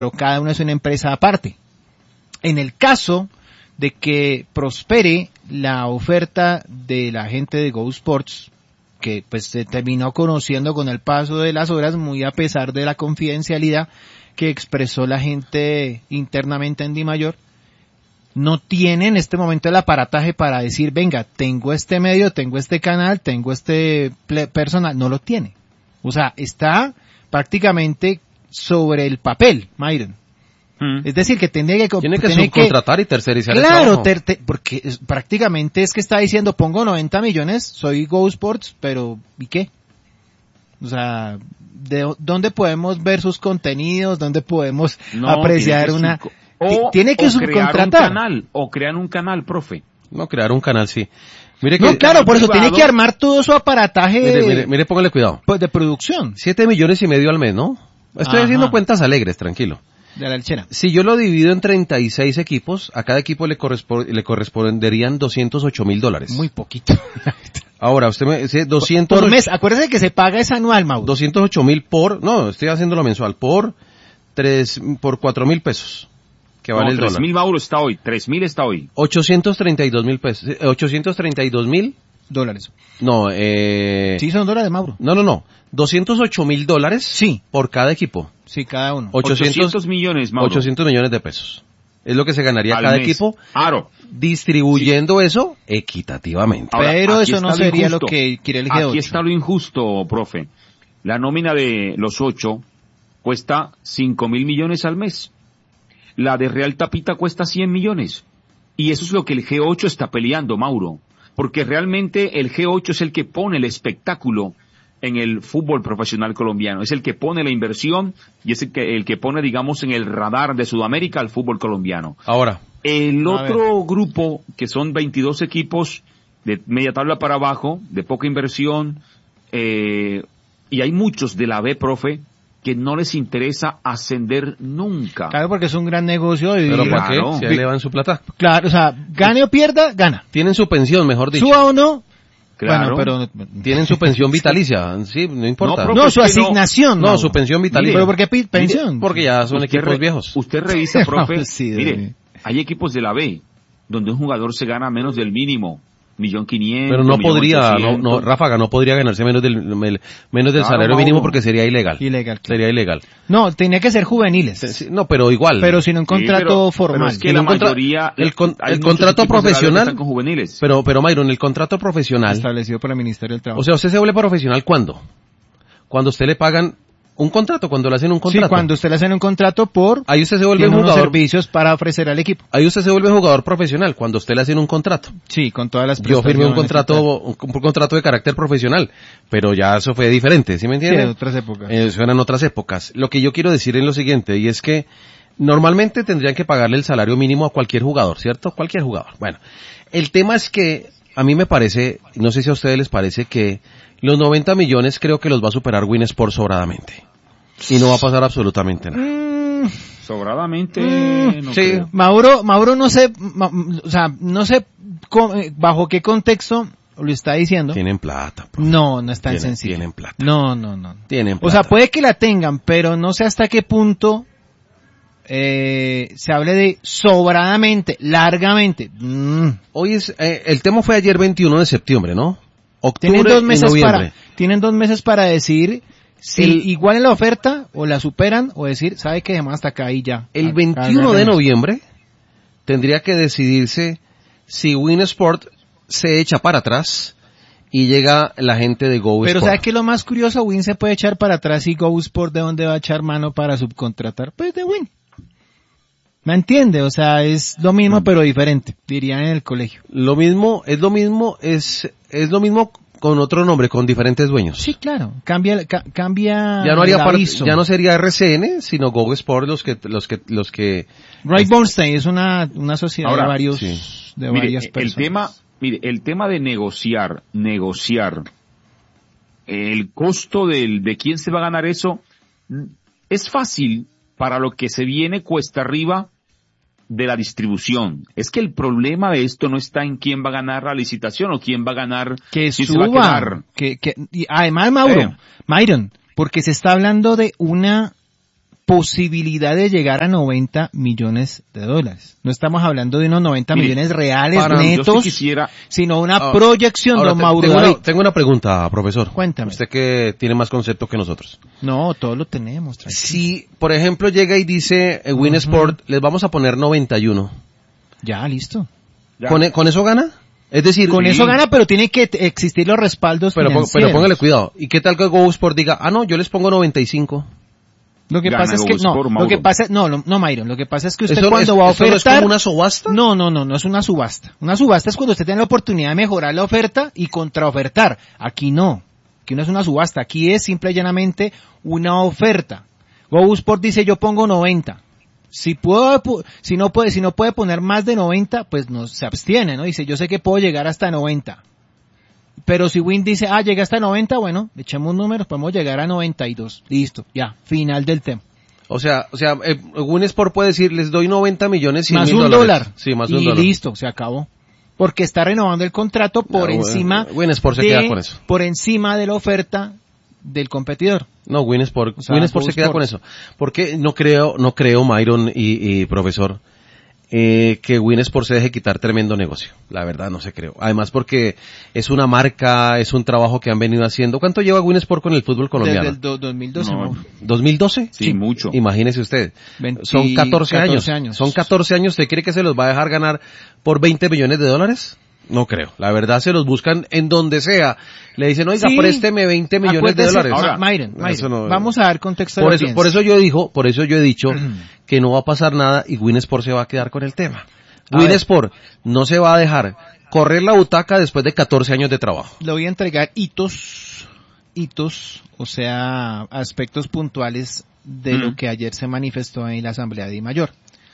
pero cada una es una empresa aparte. En el caso de que prospere la oferta de la gente de Go Sports, que pues se terminó conociendo con el paso de las horas, muy a pesar de la confidencialidad que expresó la gente internamente en DiMayor, no tiene en este momento el aparataje para decir, venga, tengo este medio, tengo este canal, tengo este personal, no lo tiene. O sea, está prácticamente sobre el papel, Myron. Es decir, que tiene que subcontratar y tercerizar el trabajo. Claro, porque prácticamente es que está diciendo, pongo 90 millones, soy Go Sports, pero ¿y qué? O sea, ¿dónde podemos ver sus contenidos? ¿Dónde podemos apreciar tiene que subcontratar. Crear un canal, profe. No, crear un canal, sí. Mire que claro, por eso tiene que armar todo su aparataje. Mire, póngale cuidado. Pues de producción. 7,5 millones al mes, ¿no? Estoy haciendo cuentas alegres, tranquilo. De la lechera. Si yo lo divido en 36 equipos, a cada equipo le corresponderían $208,000. Muy poquito. Ahora, usted me dice 200... Por mes, acuérdese que se paga es anual, Mauro. 208,000 no, estoy haciéndolo mensual, por 4,000 pesos. Que vale el dólar. 3,000, Mauro, está hoy. 3,000 está hoy. 832,000 pesos. 832,000 dólares. No, sí, son dólares, Mauro. No. $208,000. Sí. Por cada equipo. Sí, cada uno. 800 millones, Mauro. 800 millones de pesos. Es lo que se ganaría cada equipo. Claro. Distribuyendo eso equitativamente. Ahora, pero eso no sería lo que quiere el G8. Aquí está lo injusto, profe. La nómina de los 8 cuesta 5,000 millones al mes. La de Real Tapita cuesta 100 millones. Y eso es lo que el G8 está peleando, Mauro. Porque realmente el G8 es el que pone el espectáculo en el fútbol profesional colombiano. Es el que pone la inversión y es el que pone, digamos, en el radar de Sudamérica al fútbol colombiano. Ahora. El otro grupo, que son 22 equipos de media tabla para abajo, de poca inversión, y hay muchos de la B, profe, que no les interesa ascender nunca. Claro, porque es un gran negocio. ¿Pero para qué? Si ahí le van su plata. Claro, o sea, gane o pierda, gana. Tienen su pensión, mejor dicho. Suba o no. Claro. Bueno, pero tienen su pensión vitalicia, sí, no importa. No, su asignación. No, su pensión vitalicia. ¿Pero por qué pensión? Porque ya son equipos viejos. Usted revisa, profe, sí, mire, hay equipos de la B donde un jugador se gana menos del mínimo, 1,500,000. Pero no podría, Ráfaga, no podría ganarse menos del salario mínimo porque sería ilegal. Claro. Sería ilegal. No, tenía que ser juveniles. No, pero igual. Pero sin un contrato formal. Pero es que la mayoría, el contrato profesional, están con juveniles. Pero Myron, el contrato profesional establecido por el Ministerio del Trabajo. O sea, usted se vuelve profesional ¿cuándo? Cuando usted le pagan un contrato, cuando le hacen un contrato. Sí, cuando usted le hacen un contrato ahí usted se vuelve jugador. Servicios para ofrecer al equipo. Ahí usted se vuelve jugador profesional, cuando usted le hacen un contrato. Sí, con todas las prestaciones. Yo firmé un contrato de carácter profesional, pero ya eso fue diferente, ¿sí me entiende? Sí, en otras épocas. Eso eran otras épocas. Lo que yo quiero decir es lo siguiente, y es que normalmente tendrían que pagarle el salario mínimo a cualquier jugador, ¿cierto? Cualquier jugador. Bueno, el tema es que a mí me parece, no sé si a ustedes les parece que los 90 millones creo que los va a superar Win Sports sobradamente. Y no va a pasar absolutamente nada. Sobradamente, no sí. creo. Mauro no sé, no sé bajo qué contexto lo está diciendo. Tienen plata. Pues. No es tan sencillo. Tienen plata. No. Tienen plata. O sea, puede que la tengan, pero no sé hasta qué punto se hable de sobradamente, largamente. Hoy es, el tema fue ayer 21 de septiembre, ¿no? Octubre Tienen 2 meses para decir si igual en la oferta o la superan o decir, ¿sabe qué? Hasta acá y ya. El 21 de noviembre tendría que decidirse si Win Sport se echa para atrás y llega la gente de Go Sport. Pero ¿sabe qué es lo más curioso? Win se puede echar para atrás y Go Sport ¿de dónde va a echar mano para subcontratar? Pues de Win. ¿Me entiende? O sea, es lo mismo pero diferente, dirían en el colegio. Es lo mismo con otro nombre, con diferentes dueños. Sí, claro. Cambia. Ya no haría ya no sería RCN, sino Go Sport los que. Ray Bornstein es una sociedad ahora, de varios, sí. de varias personas. El tema de negociar, el costo de quién se va a ganar eso, es fácil para lo que se viene cuesta arriba de la distribución. Es que el problema de esto no está en quién va a ganar la licitación o quién va a ganar que si suba, se va a quedar. Y además Myron, porque se está hablando de una posibilidad de llegar a 90 millones de dólares. No estamos hablando de unos 90 Mire, millones reales yo netos, sí quisiera... sino una proyección, Ahora, don Mauro tengo David. tengo una pregunta, profesor. Cuéntame. Usted que tiene más concepto que nosotros. No, todo lo tenemos. tranquilo. Si, por ejemplo, llega y dice Winsport, les vamos a poner 91. Ya, listo. Ya. ¿Con eso gana? Es decir, Con eso gana, pero tienen que existir los respaldos pero financieros. póngale cuidado. ¿Y qué tal que GoSport diga, no, yo les pongo 95? Lo que Gana pasa es que, GoSport, no, lo que Mauro. pasa, no, Myron, lo que pasa es que usted ¿Eso cuando es- va a eso no es ofertar... como una subasta? No es una subasta. Una subasta es cuando usted tiene la oportunidad de mejorar la oferta y contraofertar. Aquí no. Aquí no es una subasta. Aquí es simple y llanamente una oferta. GoSport dice yo pongo 90. Si no puede poner más de 90, pues no se abstiene, ¿no? Dice yo sé que puedo llegar hasta 90. Pero si Win dice, llega hasta 90, bueno, echemos números, podemos llegar a 92. Listo, ya, final del tema. O sea, Winsport puede decir, les doy 90 millones, 100 Más mil un dólares. dólar. Sí, más un y dólar. listo, se acabó. Porque está renovando el contrato por encima Winsport se queda con eso. por encima de la oferta del competidor. No, Winsport, O sea, Winsport se queda GoSport. con eso. Porque no creo, Myron y profesor, que Winsport se deje quitar tremendo negocio. La verdad, no se creo. Además porque es una marca, es un trabajo que han venido haciendo. ¿Cuánto lleva Winsport con el fútbol colombiano? Desde el 2012, No. Mauro. ¿2012? Sí, mucho. Imagínese usted. 20, Son 14 años. Son 14 años. ¿Usted cree que se los va a dejar ganar por 20 millones de dólares? No creo. La verdad se los buscan en donde sea. Le dicen, oiga, Sí. présteme 20 millones de Acuérdese, dólares. Ahora, Myron, eso no- vamos a dar contexto a Por la eso, audiencia. por eso yo he dicho que no va a pasar nada y Winsport se va a quedar con el tema. A ver. Winsport no se va a dejar correr la butaca después de 14 años de trabajo. Le voy a entregar hitos, o sea, aspectos puntuales de lo que ayer se manifestó en la Asamblea de Mayor.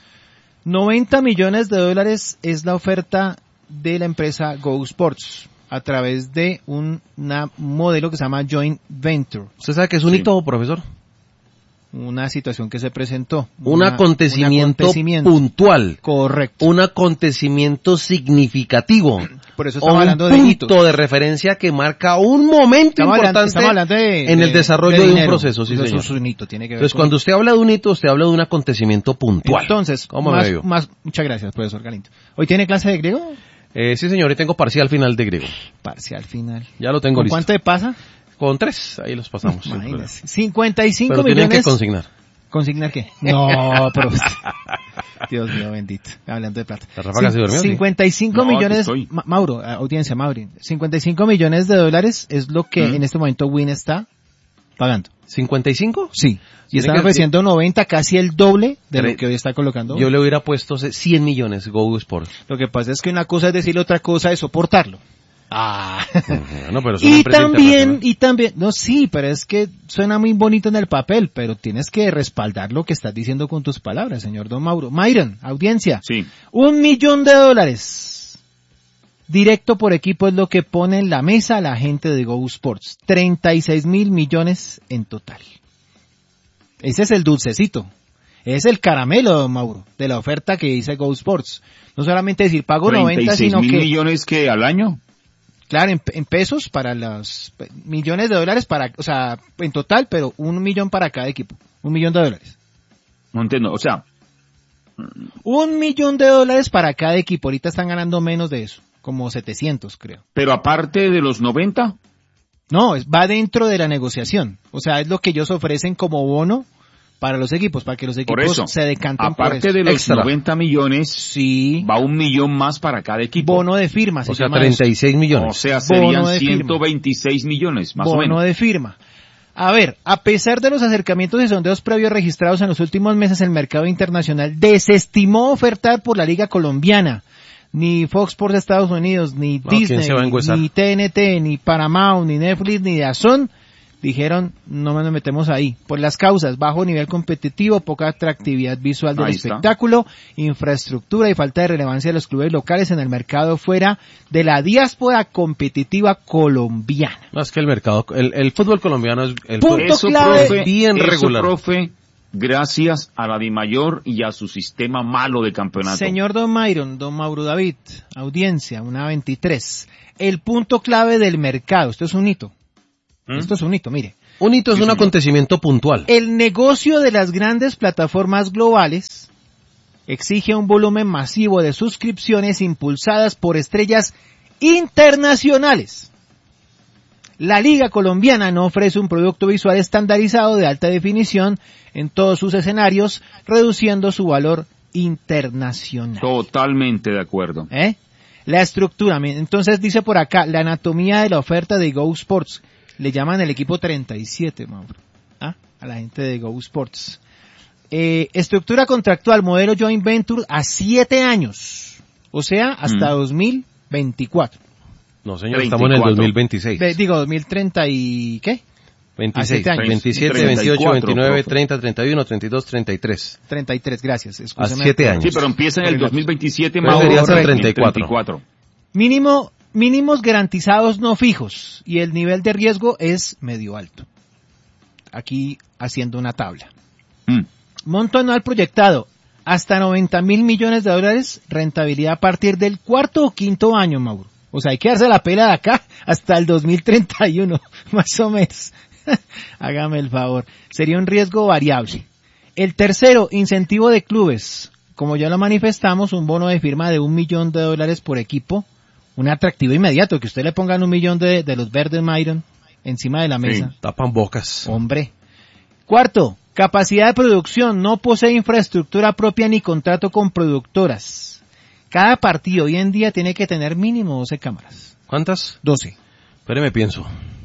90 millones de dólares es la oferta de la empresa GoSports a través de un modelo que se llama Joint Venture, ¿Usted sabe que es un Sí. hito, profesor? una situación que se presentó. Un acontecimiento puntual. Correcto. Un acontecimiento significativo. Por eso O estamos un hablando de punto hitos. de referencia que marca un momento importante Estamos hablando en el desarrollo de un dinero. proceso, sí, Eso señor. es un hito, tiene que ver Entonces, con cuando usted habla de un hito, usted habla de un acontecimiento puntual. Entonces, ¿Cómo me veo? muchas gracias, profesor Galindo. ¿Hoy tiene clase de griego? Sí, señor, y tengo parcial final de griego. Parcial final. Ya lo tengo ¿Con listo. cuánto te pasa? Con 3, ahí los pasamos. sin problema. Imagínese. 55 Pero tienen millones. que consignar. ¿Consignar qué? No, pero... Dios mío, bendito. Hablando de plata. ¿La ráfaga se durmió? 55 No, aquí millones... estoy. Mauro, audiencia, Mauri. 55 millones de dólares es lo que en este momento Win está pagando. ¿55? Sí. Y Tiene están que- ofreciendo 90, casi el doble de Tre- lo que hoy está colocando. Yo le hubiera puesto 100 millones Go Sport. Lo que pasa es que una cosa es decir, otra cosa es soportarlo. No, pero es una empresa internacional. No, sí, pero es que suena muy bonito en el papel, pero tienes que respaldar lo que estás diciendo con tus palabras, señor Don Mauro. Myron, audiencia. Sí. $1.000.000 directo por equipo es lo que pone en la mesa la gente de Go Sports. 36.000 millones en total. Ese es el dulcecito. Es el caramelo, Don Mauro, de la oferta que dice Go Sports. No solamente decir pago 90, 36 sino mil que... millones que al año. Claro, en pesos para los millones de dólares para, o sea, en total, pero $1 millón para cada equipo. $1 millón. No entiendo. O sea, $1 millón para cada equipo. Ahorita están ganando menos de eso, como 700, creo. pero aparte de los 90, No, va dentro de la negociación. O sea, es lo que ellos ofrecen como bono para los equipos, para que los por equipos eso. se decanten por Aparte eso. de los Extra. 90 millones, Sí, va $1 millón más para cada equipo. bono de firma. se O sea, llama eso. 36 O millones. sea, serían Bono de firma. 126 millones, más o Bono menos. de firma. A ver, a pesar de los acercamientos y sondeos previos registrados en los últimos meses, el mercado internacional desestimó ofertar por la Liga Colombiana. Ni Fox Sports de Estados Unidos, ni ¿quién Disney, se va a enguesar? ni TNT, ni Paramount, ni Netflix, ni DAZN dijeron no nos metemos ahí. Por las causas, bajo nivel competitivo, poca atractividad visual del Ahí está. espectáculo, infraestructura y falta de relevancia de los clubes locales en el mercado fuera de la diáspora competitiva colombiana. No, es que el mercado, el fútbol colombiano es el Punto fútbol- Eso, clave. profe, Bien eso, regular. profe, gracias a la DIMAYOR y a su sistema malo de campeonato. Señor Don Myron, Don Mauro David, audiencia, una 23. El punto clave del mercado, esto es un hito. Esto es un hito, mire. Un hito es un acontecimiento puntual. El negocio de las grandes plataformas globales exige un volumen masivo de suscripciones impulsadas por estrellas internacionales. La Liga Colombiana no ofrece un producto visual estandarizado de alta definición en todos sus escenarios, reduciendo su valor internacional. Totalmente de acuerdo. La estructura, entonces dice por acá, la anatomía de la oferta de Go Sports. Le llaman el equipo 37, Mauro, a la gente de Go Sports. Estructura contractual, modelo joint venture a 7 años, o sea, hasta 2024. No, señor, 34. Estamos en el 2026. Digo, 2030 y ¿qué? 26, 27, 28, 29, 30, 31, 32, 33. 33, gracias. A 7 años. Sí, pero empieza en el 2027, Mauro. Sería hasta 34. Mínimos garantizados no fijos y el nivel de riesgo es medio alto. Aquí haciendo una tabla. Monto anual proyectado hasta 90.000 millones de dólares, rentabilidad a partir del cuarto o quinto año, Mauro. O sea, hay que darse la pela de acá hasta el 2031, más o menos. Hágame el favor. Sería un riesgo variable. El tercero, incentivo de clubes. Como ya lo manifestamos, un bono de firma de $1 millón por equipo. Un atractivo inmediato, que usted le pongan $1 millón de los verdes Myron encima de la mesa. Sí, tapan bocas. Hombre. Cuarto, capacidad de producción. No posee infraestructura propia ni contrato con productoras. Cada partido hoy en día tiene que tener mínimo 12 cámaras. ¿Cuántas? 12. Espéreme, pienso.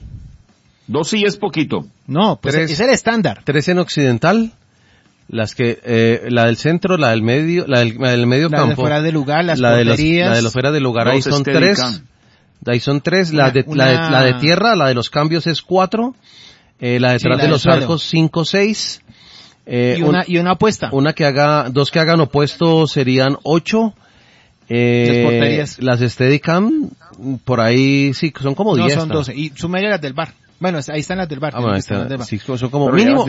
12 y es poquito. No, pues es el estándar. 3 en occidental, las que, la del centro, la del medio, la del medio campo. La de fuera de lugar, las porterías. La de los fuera de lugar, ahí son 3. Ahí son 3, la de tierra, la de los cambios es 4. La detrás de los arcos 5, 6. Y una apuesta. Dos que hagan opuesto serían 8. Las Steadicam, por ahí sí, son como 10. No, son 12. Y súmele las del bar. Bueno, ahí están las del bar. Sí, son como mínimo,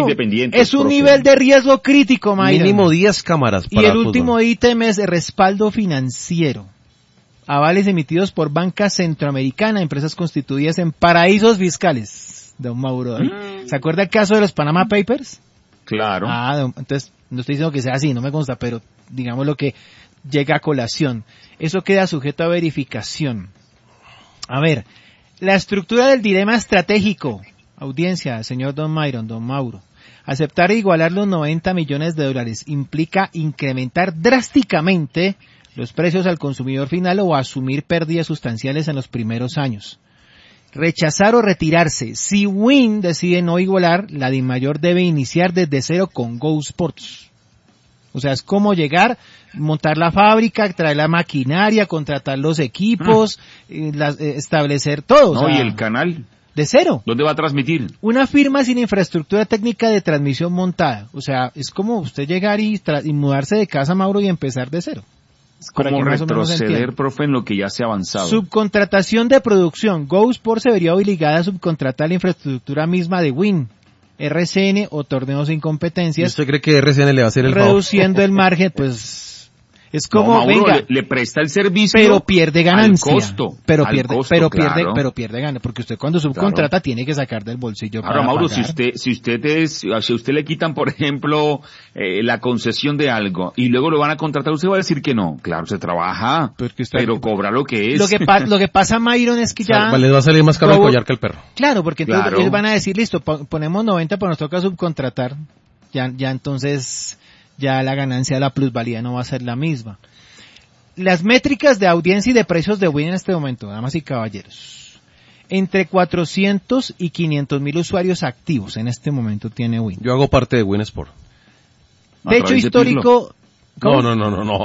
es un nivel de riesgo crítico, Mayra. Mínimo 10 cámaras para y el último ítem es respaldo financiero. Avales emitidos por banca centroamericana, empresas constituidas en paraísos fiscales. Don Mauro, ¿se acuerda el caso de los Panama Papers? Claro. Entonces, no estoy diciendo que sea así, no me consta, pero digamos lo que llega a colación. Eso queda sujeto a verificación. A ver, la estructura del dilema estratégico. Audiencia, señor Don Myron, Don Mauro. Aceptar e igualar los $90 millones implica incrementar drásticamente los precios al consumidor final o asumir pérdidas sustanciales en los primeros años. Rechazar o retirarse. Si Win decide no igualar, la DIMAYOR debe iniciar desde cero con Go Sports. O sea, es como llegar, montar la fábrica, traer la maquinaria, contratar los equipos, establecer todo. No, o sea, ¿y el canal? De cero. ¿Dónde va a transmitir? Una firma sin infraestructura técnica de transmisión montada. O sea, es como usted llegar y mudarse de casa, Mauro, y empezar de cero. Es como retroceder, profe, en lo que ya se ha avanzado. Subcontratación de producción. Go Sports se vería obligada a subcontratar la infraestructura misma de Win, RCN o torneos sin competencias. ¿Usted cree que RCN le va a hacer el reduciendo el margen? Pues es como, no, Mauro, venga, le presta el servicio, pero pierde ganancia, al costo, pero claro. pierde ganancia, porque usted cuando subcontrata tiene que sacar del bolsillo. Ahora, para Mauro, pagar. si usted le quitan, por ejemplo, la concesión de algo y luego lo van a contratar, usted va a decir que no. Claro, se trabaja, pero cobra lo que es. Lo que pasa, Myron, es que ya les va a salir más caro el collar que el perro. Claro, porque entonces ellos van a decir, listo, ponemos 90, pero nos toca subcontratar. Ya entonces ya la ganancia de la plusvalía no va a ser la misma. Las métricas de audiencia y de precios de Win en este momento, damas y caballeros. Entre 400 y 500.000 usuarios activos en este momento tiene Win. Yo hago parte de Win Sport. De hecho histórico... No. Pero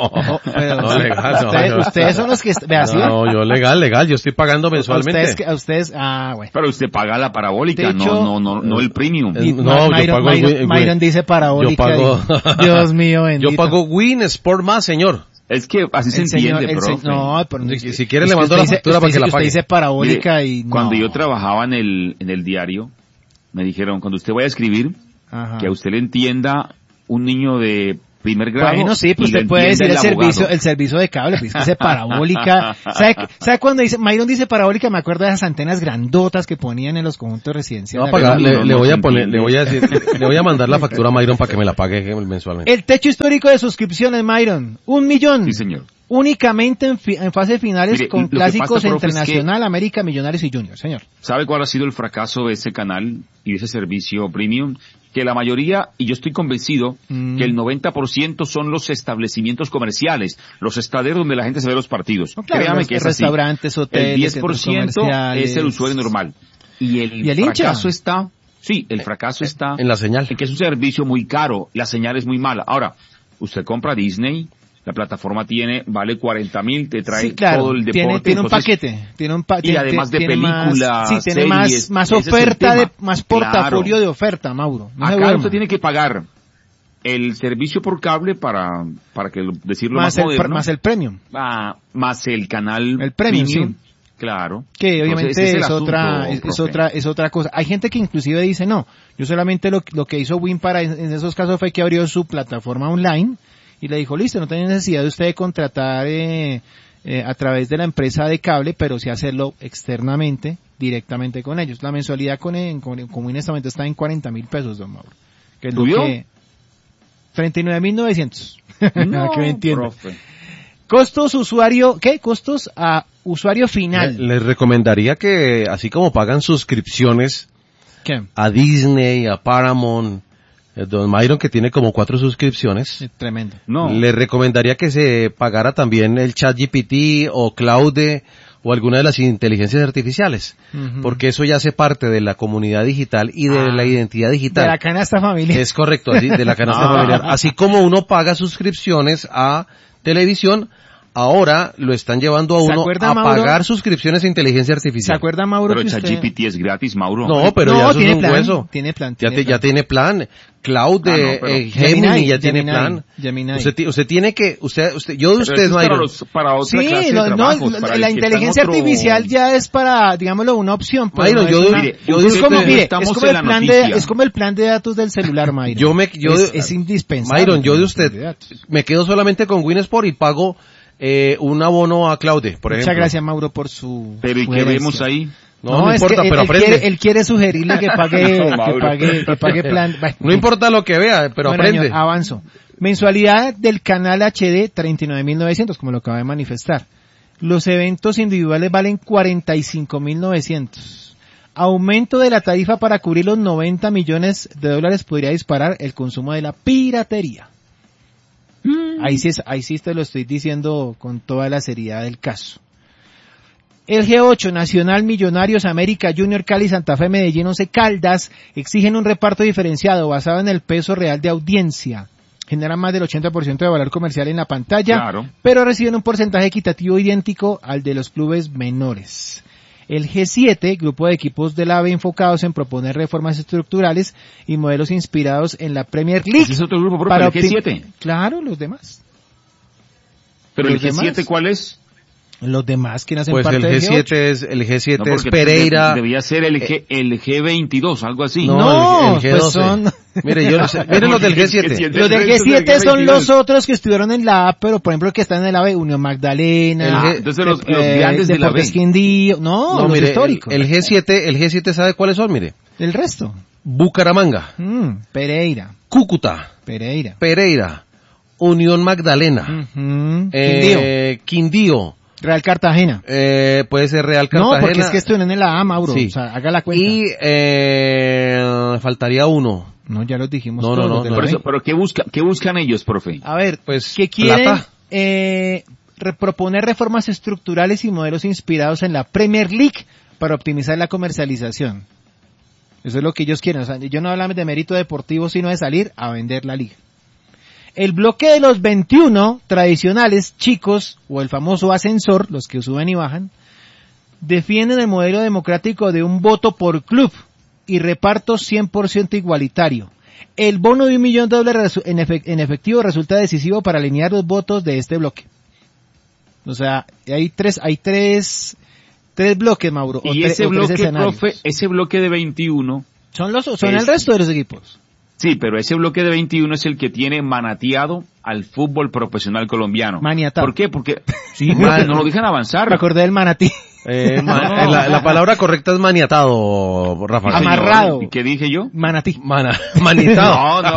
legal, ustedes son los que... yo legal, yo estoy pagando mensualmente. Ustedes, bueno. Pero usted paga la parabólica, hecho, no el premium. Yo pago Myron dice parabólica. Yo pago, Dios mío, bendito. Yo pago Win Sport más, señor. Es que así se entiende, profe. No, pero si quiere le mando la factura para que la pague. Usted dice parabólica. Mire, y no. Cuando yo trabajaba en el diario, me dijeron, cuando usted vaya a escribir, que a usted le entienda un niño de primer grado. Bueno, sí, pues y lo usted puede decir entiende el servicio de cable, pues dice parabólica. ¿Sabe cuando Myron dice parabólica? Me acuerdo de esas antenas grandotas que ponían en los conjuntos residenciales. Le voy a mandar la factura a Myron para que me la pague mensualmente. El techo histórico de suscripciones, Myron, 1 millón. Sí, señor. Únicamente en fase finales. Mire, con clásicos entre Nacional, América, Millonarios y Junior, señor. ¿Sabe cuál ha sido el fracaso de ese canal y de ese servicio premium? Que la mayoría, y yo estoy convencido, que el 90% son los establecimientos comerciales, los estadios donde la gente se ve los partidos. No, claro, créame que es restaurantes, así. hoteles, el 10% es el usuario normal. Y el fracaso está, el fracaso está en la señal. En que es un servicio muy caro, la señal es muy mala. Ahora, usted compra Disney, la plataforma vale 40,000, te trae todo el deporte. Tiene un paquete, y además de películas, tiene series, más oferta, más portafolio de oferta, Mauro. Acá usted tiene que pagar el servicio por cable para que decirlo más moderno. Más el premium. Más el canal el premium, sí. Claro. Que obviamente es otra cosa. Hay gente que inclusive dice, no, yo solamente lo que hizo Win en esos casos fue que abrió su plataforma online y le dijo, listo, no tiene necesidad de usted contratar a través de la empresa de cable, pero sí hacerlo externamente, directamente con ellos. La mensualidad con Win está en 40,000 pesos, don Mauro. Que es ¿Subió? 39,900. No, que me entiende. Profe. Costos Costos a usuario final. Les recomendaría que, así como pagan suscripciones a Disney, a Paramount, don Myron, que tiene como 4 suscripciones. Tremendo. No. Le recomendaría que se pagara también el ChatGPT o Claude o alguna de las inteligencias artificiales, porque eso ya hace parte de la comunidad digital y de la identidad digital. De la canasta familiar. Es correcto, así, de la canasta familiar. Así como uno paga suscripciones a televisión, ahora lo están llevando a uno a pagar suscripciones a inteligencia artificial. ¿Se acuerda, Mauro? Pero ChatGPT es gratis, Mauro. No, pero ya eso es un hueso. Tiene plan. Ya tiene plan. Cloud Gemini ya tiene plan. Gemini. Usted tiene que, yo de usted, Myron. Para otra clase de trabajos, la inteligencia artificial ya es para, digámoslo, una opción. Myron, es como el plan de datos del celular, Myron. Es indispensable. Myron, yo de usted me quedo solamente con Winsport y pago un abono a Claude, por ejemplo. Muchas gracias, Mauro, por su Pero ¿y qué vemos ahí? No importa, pero aprende. Él quiere sugerirle que pague plan. No importa lo que vea, pero aprende. Avanzo. Mensualidad del canal HD, 39,900, como lo acaba de manifestar. Los eventos individuales valen 45,900. Aumento de la tarifa para cubrir los 90 millones de dólares podría disparar el consumo de la piratería. Ahí sí te lo estoy diciendo con toda la seriedad del caso. El G8, Nacional, Millonarios, América, Junior, Cali, Santa Fe, Medellín, Once Caldas, exigen un reparto diferenciado basado en el peso real de audiencia. Generan más del 80% de valor comercial en la pantalla, claro, pero reciben un porcentaje equitativo idéntico al de los clubes menores. El G7, grupo de equipos del AVE enfocados en proponer reformas estructurales y modelos inspirados en la Premier League. ¿Ese es otro grupo, el G7? Claro, los demás. ¿Pero el G7 cuál es? Los demás que hacen pues parte del G8. El G7 es Pereira. Debía ser el G22, algo así. No, el G12. Pues son... Mire, miren los del G7. Los del G7 son los otros que estuvieron en la A, pero por ejemplo que están en el AVE, Unión Magdalena. Entonces los grandes de la B. Quindío. No, los mire, históricos. El G7, ¿sabe cuáles son? Mire. El resto. Bucaramanga. Pereira. Cúcuta. Pereira. Unión Magdalena. Quindío. Real Cartagena. Puede ser Real Cartagena. No, porque es que estuvieron en la A, Mauro. Sí. O sea, haga la cuenta. Y faltaría uno. No, ya los dijimos. No. Pero ¿qué buscan ellos, profe? A ver, pues que quieren proponer reformas estructurales y modelos inspirados en la Premier League para optimizar la comercialización. Eso es lo que ellos quieren. O sea, yo no hablo de mérito deportivo, sino de salir a vender la liga. El bloque de los 21 tradicionales chicos, o el famoso ascensor, los que suben y bajan, defienden el modelo democrático de un voto por club y reparto 100% igualitario. El bono de $1 millón en efectivo resulta decisivo para alinear los votos de este bloque. O sea, hay tres bloques, Mauro. Y ese bloque, profe, ese bloque de 21... Son el resto de los equipos. Sí, pero ese bloque de 21 es el que tiene manateado al fútbol profesional colombiano. Maniatado. ¿Por qué? Porque no lo dejan avanzar. Me acordé del manatí. La palabra correcta es maniatado, Rafa. Señor, Amarrado. ¿Qué dije yo? Manatí. Maniatado. No.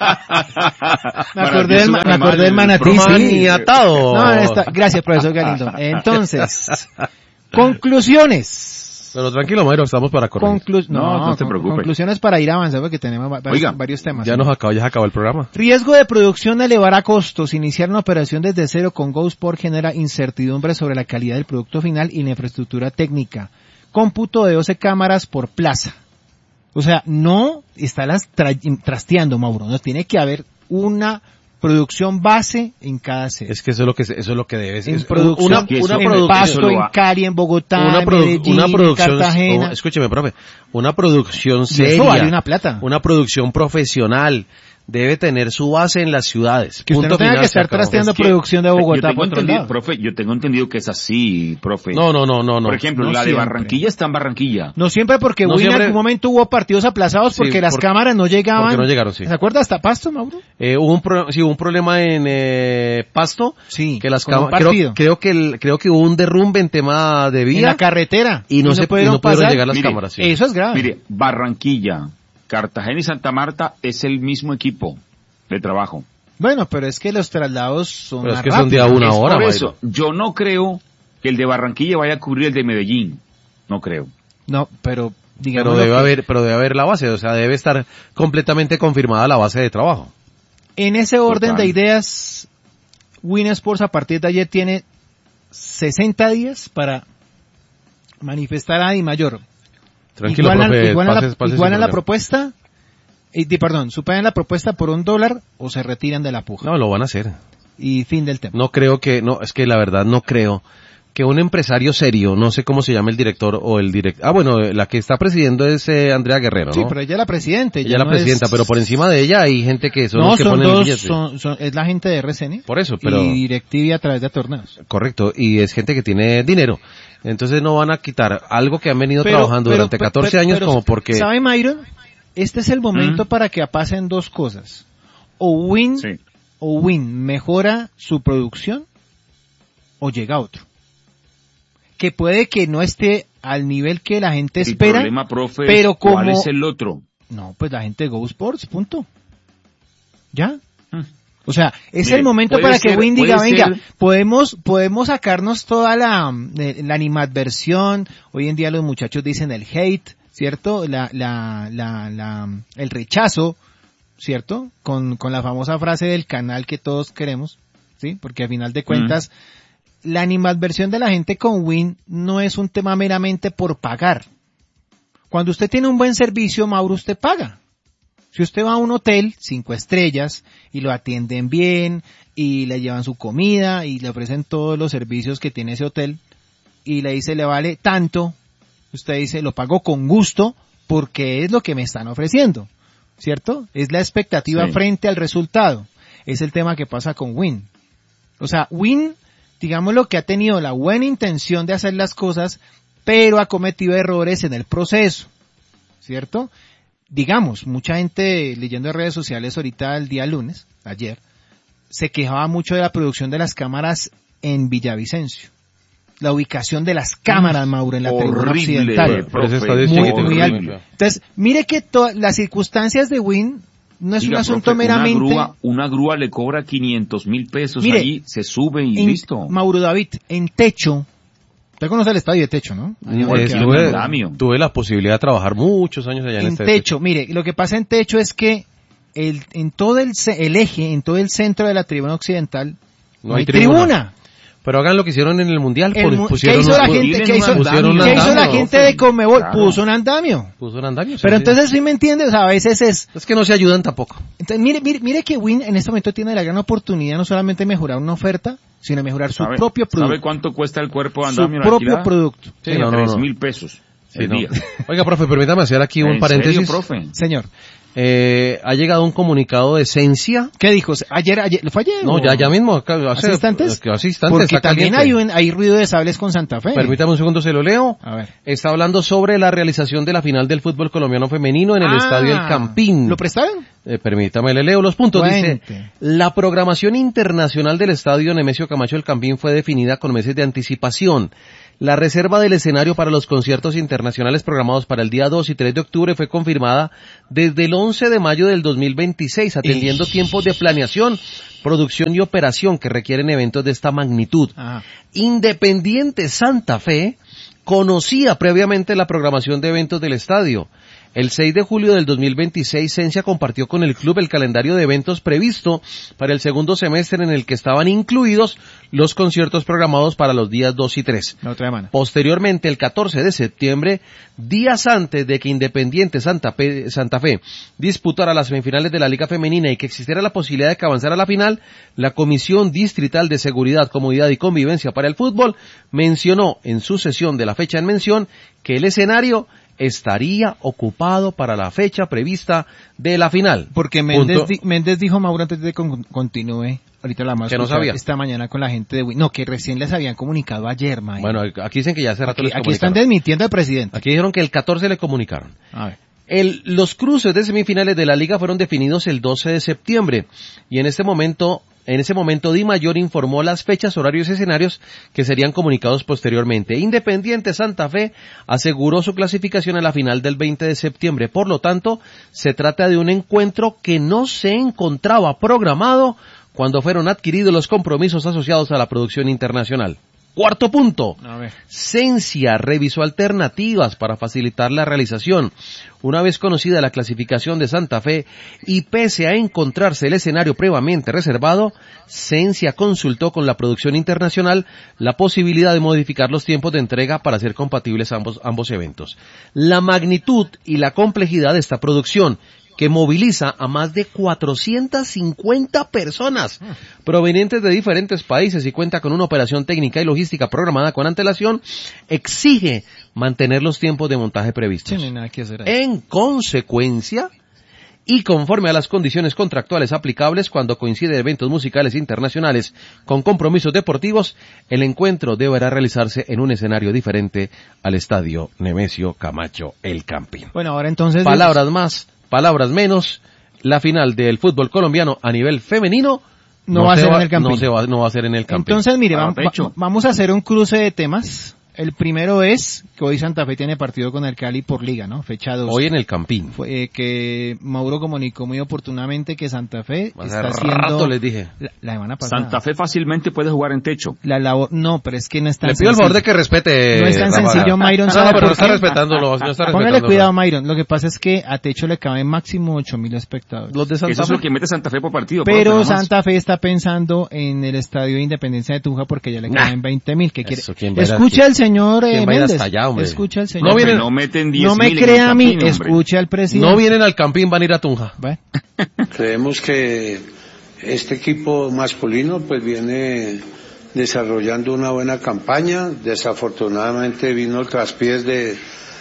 Me acordé del manatí. Sí. Maniatado. Gracias, profesor Galindo. Entonces, conclusiones. Pero tranquilo, Mayro, estamos para correr. No te preocupes. Conclusiones para ir avanzando porque tenemos varios temas. Ya se acabó el programa. Riesgo de producción elevará costos. Iniciar una operación desde cero con GoSport genera incertidumbre sobre la calidad del producto final y la infraestructura técnica. Cómputo de 12 cámaras por plaza. O sea, no está trasteando, Mauro. No tiene que haber una producción base en cada sede. Es que eso es lo que debe ser. En producción, en Pasto, en Cali, en Bogotá, en Medellín, en Cartagena. Escúcheme, profe, una producción seria. Eso vale una plata. Una producción profesional. Debe tener su base en las ciudades. Que usted no tenga que estar trasteando producción de Bogotá por otro lado. Profe, yo tengo entendido que es así, profe. No. Por ejemplo, la de Barranquilla está en Barranquilla. No siempre, porque en algún momento hubo partidos aplazados porque las cámaras no llegaban. Porque no llegaron, sí. ¿Se acuerda hasta Pasto, Mauro? Hubo un problema en Pasto. Sí, que las cámaras, creo que hubo un derrumbe en tema de vía. En la carretera. Y no pudieron llegar las cámaras. Sí. Eso es grave. Mire, Barranquilla, Cartagena y Santa Marta es el mismo equipo de trabajo. Bueno, pero es que los traslados son pero más es que son de a una hora. Por eso, yo no creo que el de Barranquilla vaya a cubrir el de Medellín. No creo. No, pero digamos. Pero debe haber la base, o sea, debe estar completamente confirmada la base de trabajo. En ese orden de ideas, Win Sports a partir de ayer tiene 60 días para manifestar a Di Mayor. Tranquilo, profe, igualan la propuesta, superan la propuesta por $1 o se retiran de la puja. No, lo van a hacer. Y fin del tema. Es que la verdad no creo que un empresario serio, no sé cómo se llama el director o el la que está presidiendo es Andrea Guerrero, ¿no? Sí, pero ella es la presidenta. Ella es la presidenta, pero por encima de ella hay gente que son los que ponen el billete. Es la gente de RCN. Por eso, pero. Y directiva a través de torneos. Correcto, y es gente que tiene dinero. Entonces no van a quitar algo que han venido trabajando durante 14 años como porque... ¿Sabe, Myron? Este es el momento para que pasen dos cosas. O Win mejora su producción o llega otro. Que puede que no esté al nivel que la gente espera. El problema, profe, pero ¿cuál es el otro? No, pues la gente de GoSports, punto. ¿Ya? O sea, es el momento para que Win diga, venga, podemos sacarnos toda la animadversión. Hoy en día los muchachos dicen el hate, ¿cierto? El rechazo, ¿cierto? Con la famosa frase del canal que todos queremos, ¿sí? Porque al final de cuentas, la animadversión de la gente con Win no es un tema meramente por pagar. Cuando usted tiene un buen servicio, Mauro, usted paga. Si usted va a un hotel 5 estrellas y lo atienden bien y le llevan su comida y le ofrecen todos los servicios que tiene ese hotel y le dice le vale tanto, usted dice lo pago con gusto porque es lo que me están ofreciendo, ¿cierto? Es la expectativa frente al resultado. Es el tema que pasa con Win. O sea, Win, digamos lo que ha tenido la buena intención de hacer las cosas, pero ha cometido errores en el proceso, ¿cierto? Digamos, mucha gente leyendo en redes sociales ahorita el día lunes, ayer, se quejaba mucho de la producción de las cámaras en Villavicencio. La ubicación de las cámaras, Mauro, en la tribuna occidental. Muy alto. Entonces, mire que las circunstancias de Win no es un asunto meramente... Una grúa le cobra 500,000 pesos, mire, ahí se sube y listo. Mauro David, en Techo... Usted conoce el estadio de Techo, ¿no? Tuve la posibilidad de trabajar muchos años allá en este Techo. Mire, lo que pasa en Techo es que en todo el eje, en todo el centro de la tribuna occidental, no hay tribuna. Pero hagan lo que hicieron en el Mundial. ¿Qué hizo la gente de Conmebol? Puso un andamio. Pero entonces sí me entiende, o sea, a veces es que no se ayudan tampoco. Entonces mire que Win en este momento tiene la gran oportunidad no solamente de mejorar una oferta, sino de mejorar su propio producto. ¿Sabe cuánto cuesta el cuerpo de andamio? Su propio producto. Sí, 3,000 pesos. Oiga, profe, permítame hacer aquí un paréntesis. ¿En serio, profe? Señor. ha llegado un comunicado de Sensia. ¿Qué dijo? ¿Ayer? ¿Fue ayer? No, ya mismo. ¿Hace instantes? Hace instantes. Porque también hay ruido de sables con Santa Fe. Permítame un segundo, se lo leo. A ver. Está hablando sobre la realización de la final del fútbol colombiano femenino en el estadio El Campín. ¿Lo prestaron? Permítame, le leo los puntos. Cuente. Dice, la programación internacional del estadio Nemesio Camacho El Campín fue definida con meses de anticipación. La reserva del escenario para los conciertos internacionales programados para el día 2 y 3 de octubre fue confirmada desde el 11 de mayo del 2026, atendiendo tiempos de planeación, producción y operación que requieren eventos de esta magnitud. Ajá. Independiente Santa Fe conocía previamente la programación de eventos del estadio. El 6 de julio del 2026, Sensia compartió con el club el calendario de eventos previsto para el segundo semestre, en el que estaban incluidos los conciertos programados para los días 2 y 3. La otra semana. Posteriormente, el 14 de septiembre, días antes de que Independiente Santa Fe disputara las semifinales de la Liga Femenina y que existiera la posibilidad de que avanzara a la final, la Comisión Distrital de Seguridad, Comodidad y Convivencia para el Fútbol mencionó en su sesión de la fecha en mención que el escenario estaría ocupado para la fecha prevista de la final. Porque Méndez dijo, Mauro, antes de que continúe, ahorita la vamos a que no sabía esta mañana con la gente de Win. No, que recién les habían comunicado ayer, May. Bueno, aquí dicen que ya hace rato les comunicaron. Aquí están desmintiendo al presidente. Aquí dijeron que el 14 le comunicaron. A ver. Los cruces de semifinales de la Liga fueron definidos el 12 de septiembre y en ese momento Di Mayor informó las fechas, horarios y escenarios que serían comunicados posteriormente. Independiente Santa Fe aseguró su clasificación a la final del 20 de septiembre. Por lo tanto, se trata de un encuentro que no se encontraba programado cuando fueron adquiridos los compromisos asociados a la producción internacional. Cuarto punto, Sensia revisó alternativas para facilitar la realización. Una vez conocida la clasificación de Santa Fe y pese a encontrarse el escenario previamente reservado, Sensia consultó con la producción internacional la posibilidad de modificar los tiempos de entrega para hacer compatibles ambos eventos. La magnitud y la complejidad de esta producción, que moviliza a más de 450 personas provenientes de diferentes países y cuenta con una operación técnica y logística programada con antelación, exige mantener los tiempos de montaje previstos. Sí, no hay nada que hacer ahí. En consecuencia, y conforme a las condiciones contractuales aplicables cuando coinciden eventos musicales internacionales con compromisos deportivos, el encuentro deberá realizarse en un escenario diferente al estadio Nemesio Camacho El Campín. Bueno, ahora entonces... Palabras más, palabras menos, la final del fútbol colombiano a nivel femenino no va a ser en el Campín. No va a ser en el Campín. Entonces, mire, vamos a hacer un cruce de temas. El primero es que hoy Santa Fe tiene partido con el Cali por Liga, ¿no? Fecha 2. Hoy en el Campín. Que Mauro comunicó muy oportunamente que Santa Fe está haciendo... rato les dije. La semana pasada. Santa Fe fácilmente puede jugar en techo. La labor... No, pero es que no es tan sencillo. Le pido el favor de que respete... No es tan sencillo, Myron. No, pero no está respetándolo. Póngale cuidado, Myron. Lo que pasa es que a techo le caben máximo 8.000 espectadores. Los de Santa Eso Fe. es lo que mete Santa Fe por partido. Pero Santa Fe está pensando en el Estadio de Independencia de Tunja porque ya le caben 20.000. ¿Qué quiere? Escucha el señor hasta allá, hombre. Escucha al señor. No meten 10.000. No me crea a mí, escucha al presidente. No vienen al Campín, van a ir a Tunja. Creemos que este equipo masculino pues viene desarrollando una buena campaña. Desafortunadamente vino el traspiés de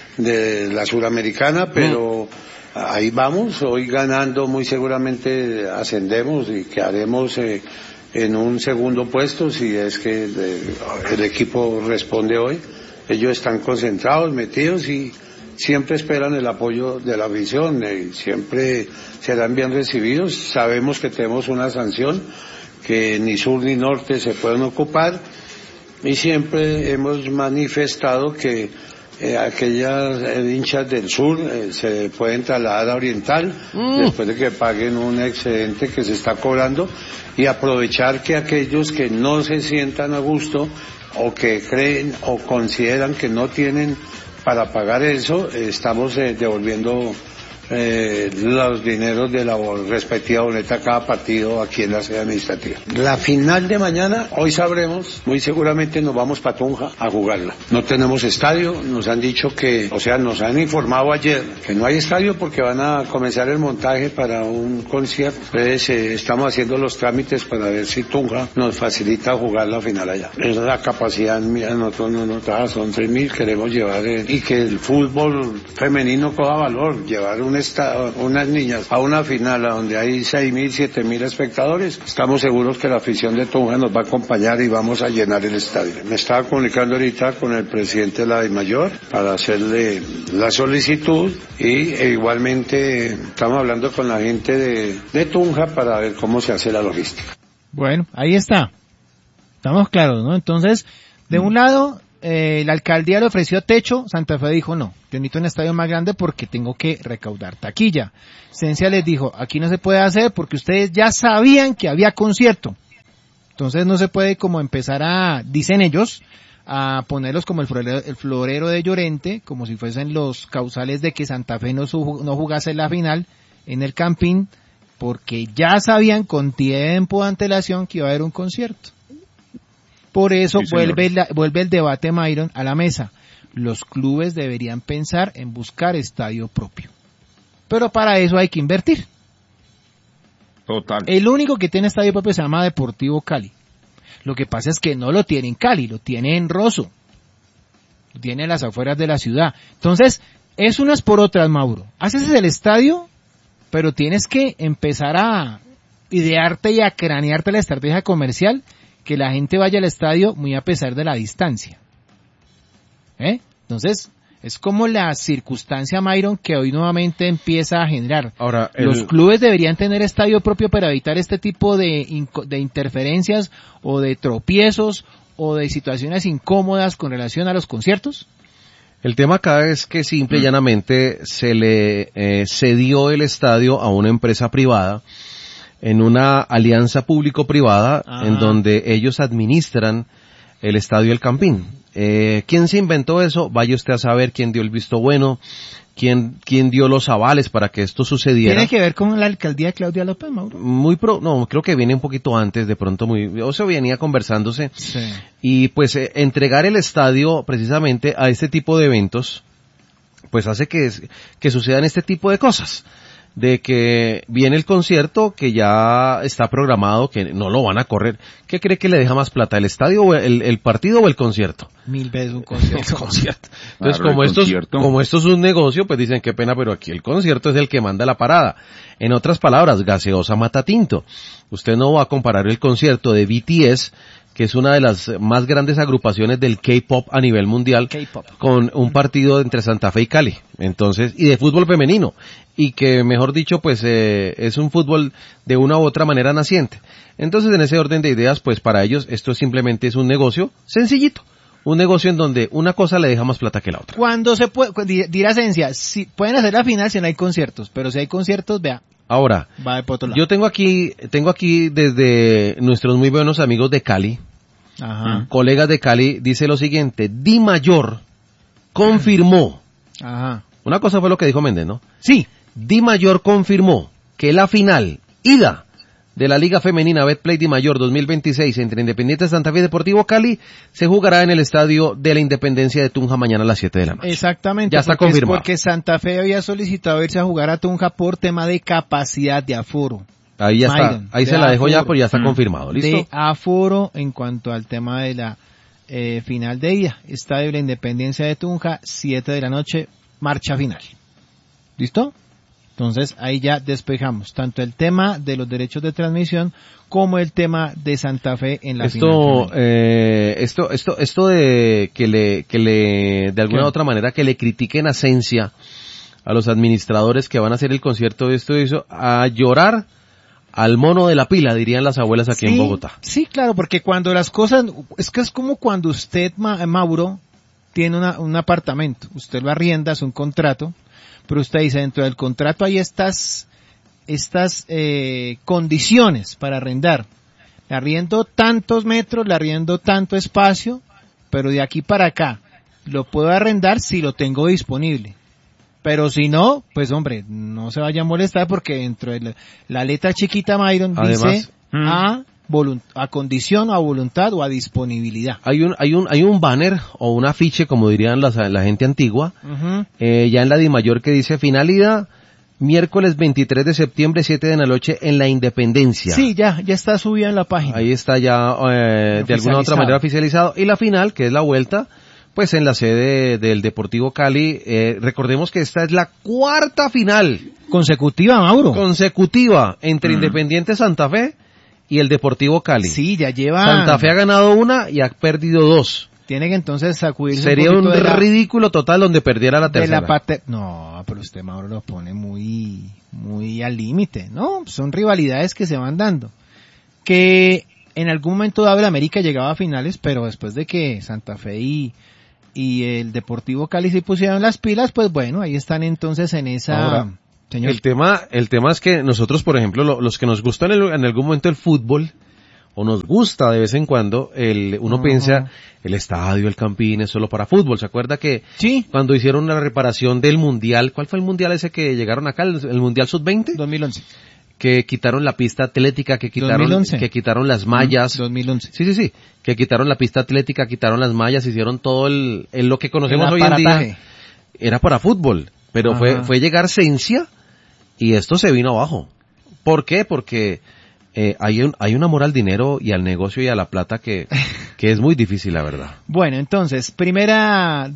la Suramericana, pero ahí vamos. Hoy ganando muy seguramente ascendemos y quedaremos en un segundo puesto si es que el equipo responde hoy. Ellos están concentrados, metidos y siempre esperan el apoyo de la afición, siempre serán bien recibidos. Sabemos que tenemos una sanción que ni sur ni norte se pueden ocupar y siempre hemos manifestado que aquellas hinchas del sur se pueden trasladar a Oriental después de que paguen un excedente que se está cobrando y aprovechar que aquellos que no se sientan a gusto o que creen o consideran que no tienen para pagar eso, estamos devolviendo los dineros de la respectiva boleta a cada partido aquí en la sede administrativa. La final de mañana, hoy sabremos, muy seguramente nos vamos para Tunja a jugarla. No tenemos estadio, nos han dicho nos han informado ayer que no hay estadio porque van a comenzar el montaje para un concierto. Entonces estamos haciendo los trámites para ver si Tunja nos facilita jugar la final allá. Esa es la capacidad mía, nosotros no nos da, son 3.000, queremos llevar y que el fútbol femenino coja valor, llevar un unas niñas a una final a donde hay 6.000, 7.000 espectadores, estamos seguros que la afición de Tunja nos va a acompañar y vamos a llenar el estadio. Me estaba comunicando ahorita con el presidente de la DIMAYOR para hacerle la solicitud y igualmente estamos hablando con la gente de Tunja para ver cómo se hace la logística. Bueno, ahí está. Estamos claros, ¿no? Entonces, de un lado, la alcaldía le ofreció techo, Santa Fe dijo no, yo necesito un estadio más grande porque tengo que recaudar taquilla. Esencia les dijo, aquí no se puede hacer porque ustedes ya sabían que había concierto. Entonces no se puede como empezar dicen ellos, a ponerlos como el florero de Llorente, como si fuesen los causales de que Santa Fe no jugase la final en el Campín, porque ya sabían con tiempo de antelación que iba a haber un concierto. Por eso sí, vuelve el debate, Myron, a la mesa. Los clubes deberían pensar en buscar estadio propio. Pero para eso hay que invertir. Total. El único que tiene estadio propio se llama Deportivo Cali. Lo que pasa es que no lo tiene en Cali, lo tiene en Rosso. Lo tiene en las afueras de la ciudad. Entonces, es unas por otras, Mauro. Haces el estadio, pero tienes que empezar a idearte y a cranearte la estrategia comercial, que la gente vaya al estadio muy a pesar de la distancia. Entonces, es como la circunstancia, Myron, que hoy nuevamente empieza a generar. Ahora, los clubes deberían tener estadio propio para evitar este tipo de interferencias o de tropiezos o de situaciones incómodas con relación a los conciertos. El tema acá es que simple y llanamente se le cedió el estadio a una empresa privada en una alianza público-privada. Ajá. En donde ellos administran el estadio El Campín. ¿Quién se inventó eso? Vaya usted a saber quién dio el visto bueno, quién dio los avales para que esto sucediera. ¿Tiene que ver con la alcaldía de Claudia López, Mauro? No, creo que viene un poquito antes, de pronto o se venía conversándose. Sí. Y pues entregar el estadio precisamente a este tipo de eventos, pues hace que sucedan este tipo de cosas. De que viene el concierto que ya está programado, que no lo van a correr. ¿Qué cree que le deja más plata, el estadio o el partido o el concierto? 1000 veces un concierto. Entonces, claro, como esto es un negocio, pues dicen qué pena, pero aquí el concierto es el que manda la parada. En otras palabras, gaseosa mata tinto. Usted no va a comparar el concierto de BTS, que es una de las más grandes agrupaciones del K-pop a nivel mundial, con un partido entre Santa Fe y Cali. Entonces, y de fútbol femenino. Y que, mejor dicho, pues es un fútbol de una u otra manera naciente. Entonces, en ese orden de ideas, pues para ellos esto simplemente es un negocio sencillito. Un negocio en donde una cosa le deja más plata que la otra. Cuando se puede, dirá Esencia, si pueden hacer la final si no hay conciertos, pero si hay conciertos, vea. Ahora, va por otro lado. Yo tengo aquí desde nuestros muy buenos amigos de Cali, ajá, colegas de Cali, dice lo siguiente: DIMAYOR confirmó. Ajá. Una cosa fue lo que dijo Méndez, ¿no? Sí. DIMAYOR confirmó que la final, ida, de la Liga Femenina Betplay DIMAYOR 2026 entre Independiente Santa Fe y Deportivo Cali se jugará en el Estadio de la Independencia de Tunja mañana a las 7 de la noche. Exactamente. Ya está confirmado. Porque Santa Fe había solicitado irse a jugar a Tunja por tema de capacidad de aforo. Ahí ya está. Ahí se la dejo ya, pero ya está confirmado. ¿Listo? De aforo en cuanto al tema de la final de ida. Estadio de la Independencia de Tunja, 7 de la noche, marcha final. ¿Listo? Entonces ahí ya despejamos tanto el tema de los derechos de transmisión como el tema de Santa Fe en la final. Esto de que le de alguna u otra manera que le critiquen a Esencia, a los administradores que van a hacer el concierto de esto y eso, a llorar al mono de la pila, dirían las abuelas aquí en Bogotá. Sí, claro, porque cuando las cosas, es que es como cuando usted, Mauro, tiene un apartamento, usted lo arrienda, es un contrato, pero usted dice, dentro del contrato hay estas condiciones para arrendar. Le arriendo tantos metros, le arriendo tanto espacio, pero de aquí para acá lo puedo arrendar si lo tengo disponible. Pero si no, pues hombre, no se vaya a molestar porque dentro de la letra chiquita, Myron, dice a condición, a voluntad o a disponibilidad. Hay un banner o un afiche, como dirían la gente antigua, ya en la DIMAYOR que dice finalidad miércoles 23 de septiembre 7 de la noche en la Independencia. Sí, ya está subida en la página. Ahí está ya de alguna u otra manera oficializado. Y la final, que es la vuelta, pues en la sede del Deportivo Cali. Recordemos que esta es la cuarta final Consecutiva, Mauro. consecutiva entre Independiente Santa Fe y el Deportivo Cali. Sí, ya lleva. Santa Fe ha ganado una y ha perdido dos. Tiene que entonces sacudirse Sería un ridículo total donde perdiera la tercera. No, pero usted, Mauro, lo pone muy al límite, ¿no? Son rivalidades que se van dando. Que en algún momento dado el América llegaba a finales, pero después de que Santa Fe y el Deportivo Cali se pusieron las pilas, pues bueno, ahí están entonces en esa... Ahora, señor. el tema es que nosotros, por ejemplo, los que nos gusta en algún momento el fútbol, o nos gusta de vez en cuando, uno piensa, el estadio, el campín es solo para fútbol. ¿Se acuerda que Sí. cuando hicieron la reparación del Mundial, ¿cuál fue el Mundial ese que llegaron acá, el Mundial Sub-20? 2011. Que quitaron la pista atlética, que quitaron 2011. que quitaron las mallas. 2011. Sí, que quitaron la pista atlética, quitaron las mallas, hicieron todo lo que conocemos hoy en aparataje. día. Era para fútbol, pero Ajá. fue llegar Cencia y esto se vino abajo. ¿Por qué? Porque hay un amor al dinero y al negocio y a la plata que es muy difícil, la verdad. Bueno, entonces, primera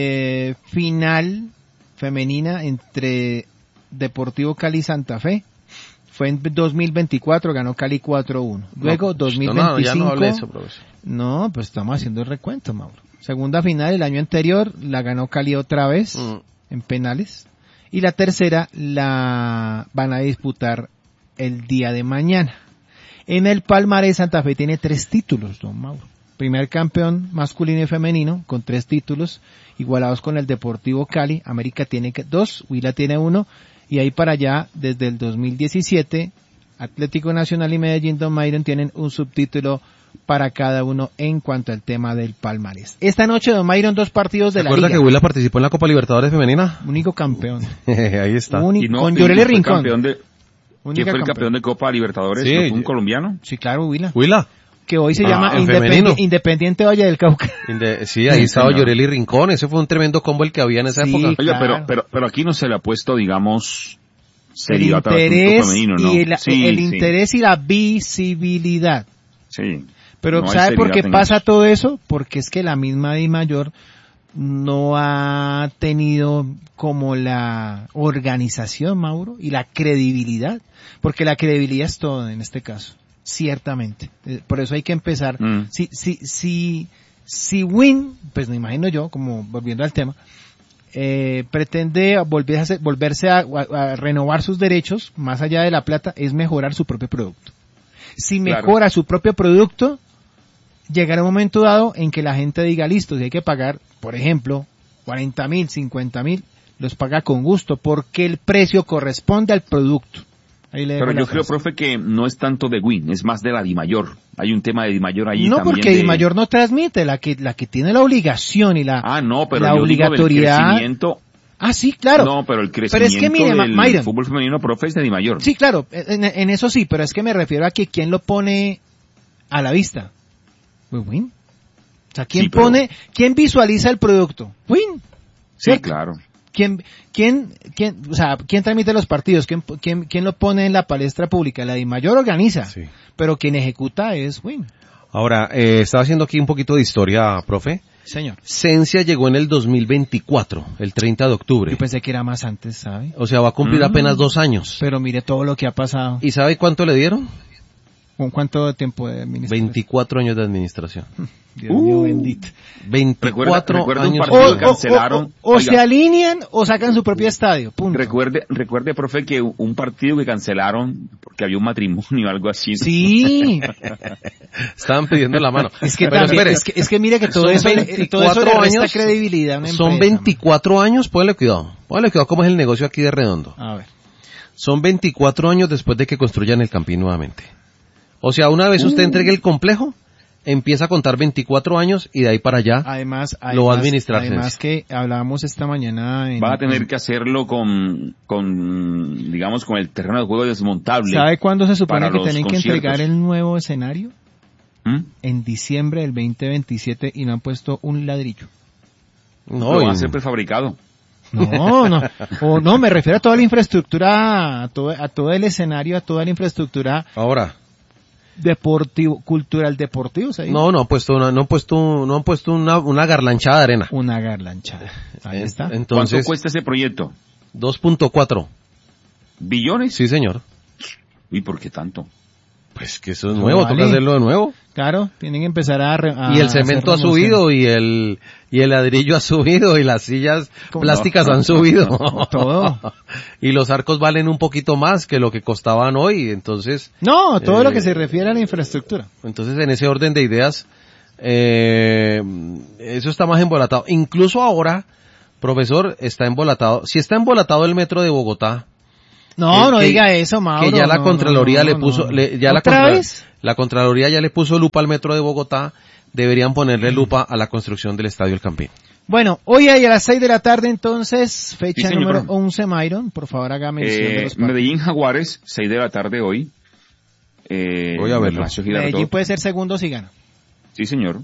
final femenina entre Deportivo Cali y Santa Fe. Fue en 2024, ganó Cali 4-1. Luego, 2025... ya no hable de eso, profesor. No, pues estamos haciendo el recuento, Mauro. Segunda final, el año anterior, la ganó Cali otra vez, en penales. Y la tercera la van a disputar el día de mañana. En el palmarés, Santa Fe tiene 3 títulos, don Mauro. Primer campeón masculino y femenino, con 3 títulos, igualados con el Deportivo Cali. América tiene 2, Huila tiene 1. Y ahí para allá, desde el 2017, Atlético Nacional y Medellín, don Myron, tienen un subtítulo para cada uno en cuanto al tema del palmarés. Esta noche, don Myron, 2 partidos de la ¿Recuerda Liga. que Huila participó en la Copa Libertadores Femenina? Único campeón. Ahí está. Y no, Con y Llorelli fue Rincón. campeón de- ¿Quién Única fue el campeón de Copa Libertadores? Sí. ¿No fue un colombiano? Sí, claro, Huila. Huila. Que hoy se llama en femenino. Independiente Valle del Cauca. Sí, ahí Sí, estaba señor. Llorelli Rincón. Ese fue un tremendo combo el que había en esa Sí, época. Oiga, Claro. pero aquí no se le ha puesto, digamos, El seriedad al asunto interés femenino, ¿no? y Sí, el sí, interés y la visibilidad. sí. Pero No hay ¿sabe por qué seriedad en pasa eso. todo eso? Porque es que la misma DIMAYOR no ha tenido como la organización, Mauro, y la credibilidad. Porque la credibilidad es todo en este caso, ciertamente. Por eso hay que empezar. Si Win, pues me imagino yo, como volviendo al tema, pretende volverse a renovar sus derechos, más allá de la plata, es mejorar su propio producto. Si Claro. mejora su propio producto, llegará un momento dado en que la gente diga, listo, si hay que pagar, por ejemplo, 40,000, 50,000, los paga con gusto, porque el precio corresponde al producto. Ahí le dejo Pero la yo creo, frase. profe, que no es tanto de Win, es más de la DIMAYOR. Hay un tema de DIMAYOR ahí No, también. porque DIMAYOR no transmite, la que tiene la obligación y la, No, pero la yo digo del obligatoriedad. crecimiento. Ah, sí, claro. No, pero el Pero crecimiento es que mire, del Myron. fútbol femenino, profe, es de DIMAYOR. Sí, claro, en eso sí, pero es que me refiero a que quién lo pone a la vista. Pues Win. O sea, ¿quién Sí, pero- quién visualiza el producto? Win. Sí, ¿Cierto? claro. ¿Quién transmite los partidos? ¿Quién lo pone en la palestra pública? La DIMAYOR organiza, Sí. pero quien ejecuta es Win. Ahora, estaba haciendo aquí un poquito de historia, profe. Señor. Cencia llegó en el 2024, el 30 de octubre. Yo pensé que era más antes, ¿sabe? O sea, va a cumplir apenas 2 años. Pero mire todo lo que ha pasado. ¿Y sabe cuánto le dieron? ¿Con cuánto tiempo de administración? 24 años de administración. Dios mío bendito. 24 Recuerda un años. partido que cancelaron. O Oiga, se alinean o sacan su propio estadio. Punto. recuerde, profe, que un partido que cancelaron porque había un matrimonio o algo así. Sí. Estaban pidiendo la mano. Es que Pero también, espere, es que mire que todo son eso, 24 le resta años, credibilidad a una son empresa, 24 años, póngale cuidado cómo es el negocio aquí de Redondo. man. A ver. Son 24 años después de que construyan el Campín nuevamente. O sea, una vez usted entregue el complejo, empieza a contar 24 años y de ahí para allá Además, lo va a administrar. además que hablábamos esta mañana Va a tener que hacerlo con, digamos, con el terreno de juego desmontable. ¿Sabe cuándo se supone para que los tienen que conciertos. entregar el nuevo escenario? ¿Mm? En diciembre del 2027 y no han puesto un ladrillo. No, Lo va y- a hacer prefabricado. No, me refiero a toda la infraestructura, a todo el escenario, a toda la infraestructura. Ahora, cultural deportivo, ¿sí? No han puesto una garlanchada de arena. Una garlanchada. Ahí está. Entonces, ¿cuánto cuesta ese proyecto? 2.4 ¿billones? Sí, señor. ¿Y por qué tanto? Pues que eso es nuevo, vale. toca hacerlo de nuevo. Claro, tienen que empezar a Y el cemento ha hacer subido, y el ladrillo ha subido, y las sillas plásticas han subido. Todo. Y los arcos valen un poquito más que lo que costaban hoy, entonces... No, todo lo que se refiere a la infraestructura. Entonces, en ese orden de ideas, eso está más embolatado. Incluso ahora, profesor, está embolatado. Si está embolatado el metro de Bogotá... No diga eso, Mauro. Que ya la Contraloría le puso... ¿Vez? La Contraloría ya le puso lupa al metro de Bogotá. Deberían ponerle lupa a la construcción del Estadio El Campín. Bueno, hoy a las 6 de la tarde entonces, fecha Sí, número 11, Myron. Por favor, haga mención de los partidos. Medellín Jaguares, 6 de la tarde hoy. Voy a verlo. Medellín puede ser segundo si gana. Sí, señor.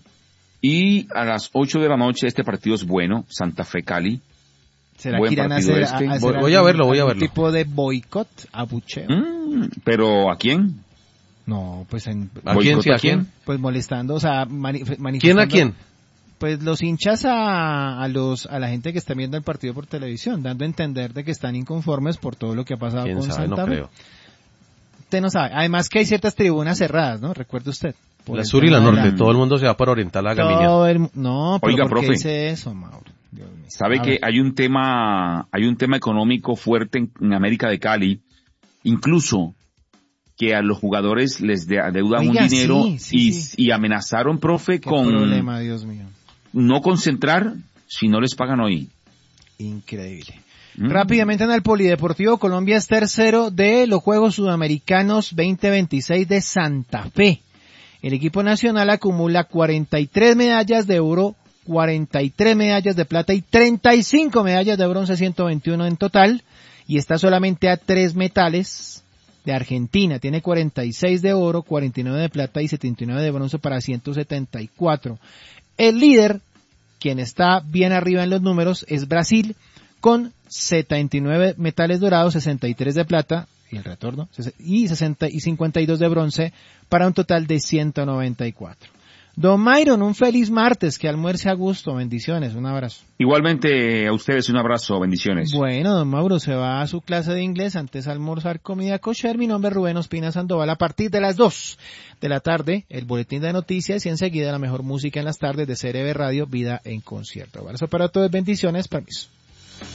Y a las 8 de la noche este partido es bueno, Santa Fe Cali. ¿Será Buen que irán a partido hacer, Voy a verlo. algún tipo de boicot, abucheo? ¿Pero a quién? No, pues ¿A quién? Sí, ¿a quién? pues molestando, o sea, manifestando. ¿Quién a quién? Pues los hinchas a la gente que está viendo el partido por televisión, dando a entender de que están inconformes por todo lo que ha pasado ¿Quién con sabe? Santa No Fe. creo. Usted no sabe. Además que hay ciertas tribunas cerradas, ¿no? Recuerde usted. La sur y la norte, todo el mundo se va para orientar la Gaminia. No, pero Oiga, ¿por qué profe. dice eso, Mauro? Dios mío. Sabe A que ver. hay un tema económico fuerte en América de Cali, incluso que a los jugadores les adeudan Oiga, un dinero sí. y amenazaron, profe, Qué con problema, Dios mío. no concentrar si no les pagan hoy. Increíble. Rápidamente en el Polideportivo, Colombia es tercero de los Juegos Sudamericanos 2026 de Santa Fe. El equipo nacional acumula 43 medallas de oro, 43 medallas de plata y 35 medallas de bronce, 121 en total, y está solamente a 3 metales de Argentina. Tiene 46 de oro, 49 de plata y 79 de bronce para 174. El líder, quien está bien arriba en los números, es Brasil, con 79 metales dorados, 63 de plata, y el retorno, y 52 de bronce, para un total de 194. Don Myron, un feliz martes, que almuerce a gusto, bendiciones, un abrazo. Igualmente a ustedes un abrazo, bendiciones. Bueno, don Mauro se va a su clase de inglés, antes a almorzar comida kosher. Mi nombre es Rubén Ospina Sandoval. A partir de las 2 de la tarde, el boletín de noticias y enseguida la mejor música en las tardes de CRB Radio, Vida en Concierto. Abrazo para todos, bendiciones, permiso.